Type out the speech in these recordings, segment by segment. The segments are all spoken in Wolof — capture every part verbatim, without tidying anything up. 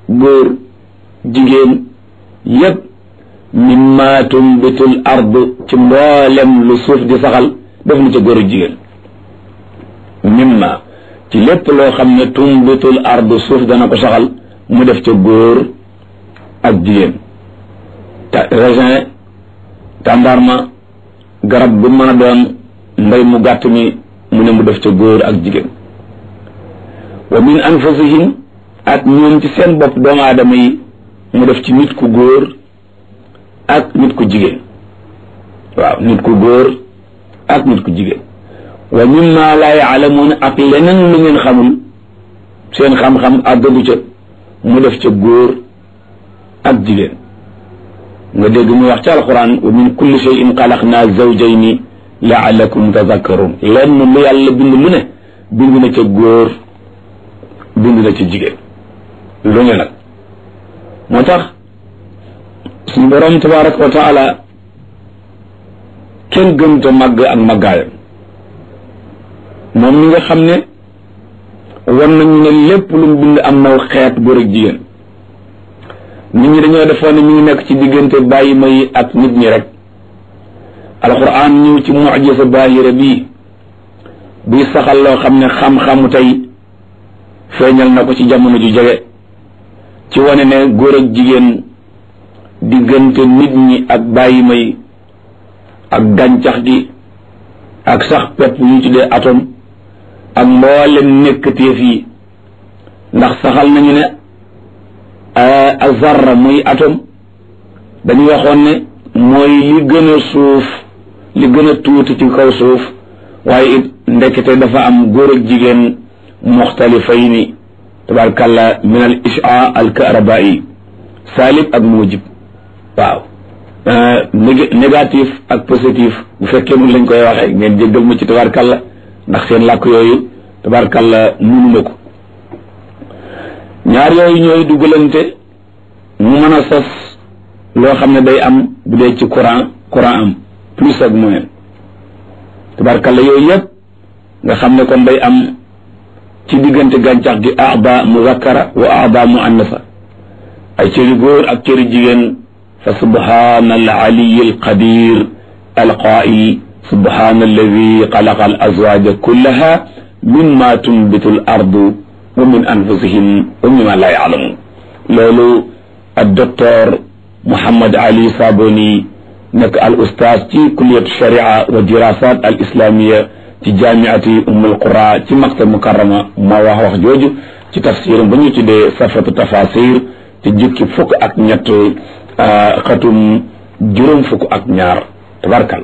góor jigéen yépp mimma tumbitul ard ci mboolem lu suuf di saxal def na ca góor ak jigéen mimma ci lépp loo xam ne tumbitul ard suuf dana ko saxal mu def ca góor ak jigéen ta raisin tàndarma garab bu mën a doon mbay mu gàtt mi mu ne mu def ca góor ak jigéen wa min anfusihim ak ñoom ci seen bopp doomu aadama yi mu def ci nit ku góor ak nit ku jigéen waaw nit ku góor ak nit ku jigéen wa mimma laa yaalamuun ak leneen lu ngeen xamul seen xam-xam àggagu ca mu def ca góor ak jigéen nga dégg mu wax ci alquran wa min kulli shay'in xalaqnaa zawjayni la'allakum tadhakkarun lenn lu yàlla bind lu ne bind na ca góor bind na ca jigéen lu ne nag moo tax suñu borom tabaraka wa taala kenn gënta màgg ak màggaayam moom mi nga xam ne war nañu ne lépp lu mu bind am naw xeet góor ak jigéen nit ñi dañoo defoon ne ñu ngi nekk ci diggante bàyyi may ak nit ñi rek alquran ñëw ci mucjisa baahira bii buy saxal loo xam ne xam-xamu tey feeñal na ko ci jamono ju jege ci wane ne góor ak jigéen diggante nit ñi ak bàyyi may ak gàncax gi ak sax pepp ñu tuddee atome ak mboolem nekkateef yi ndax saxal nañu ne azarra muy atome dañu waxoon ne mooy li gën a suuf li gën a tuuti ci kaw suuf waaye it ndekete dafa am góor ak jigéen muxtalifayni tabarkalla min al isha al karabai salib ak mujib waaw négatif ak positif bu fekkee mun lañ koy waxee ngeen jéggal ma ci tabarkalla ndax seen làkk yooyu tabarkalla munuma ko ñaar yooyu ñooy dugalante mu mën a sos loo xam ne day am bu dee ci courant courant am plus ak moins tabarkalla yooyu yëpp nga xam ne kon day am ci diggante gàncax gi aada muzakkara wa aada muannasa ay cëri góor ak cëri jigéen fa subhana al aliyi al qadir al qaa'il subhana alladi xalaqa al azwaja kullaha mimma tunbitu al ardu wa min anfusihim wa mimma la yaalamun loolu ak docteur Mouhammad Ali Saboni nekk al ustaaz ci kulliyat sharia wa dirasat al islamiya ci jaamiati ummul qura ci makka mukarrama moo wax wax jooju ci tafsiram ba ñu tuddee safatu tafasir ci jukki fukk ak ñett xatum juróom fukk ak ñaar tabarkal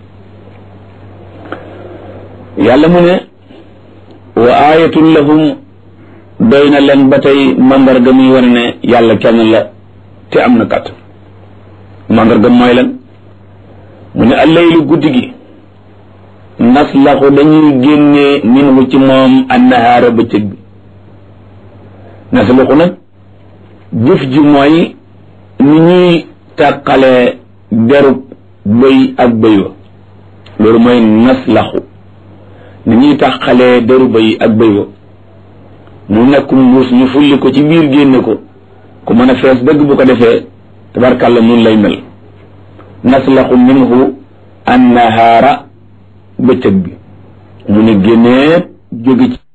yàlla mu ne wa ayatun lahum doy na leen ba tey mandarga muy wane ne yàlla kenn la te am na kat mandarga mooy lan mu ne allaylu guddi gi naslaxu dañuy génnee minhu ci moom annahaara bëccëg bi naslaxu nag jëf ji mooy ni ñuy tàqalee derub bëy ak bëy wa loolu mooy naslaxu ni ñuy tàqalee deru bëy ak bëy wa mu nekkum mbuus ñu fulli ko ci biir génne ko ku mën a fees dëgg bu ko defee tabarkàlla mun lay mel naslaxu minhu annahaara bëccëg bi mu ne génnee jóge ci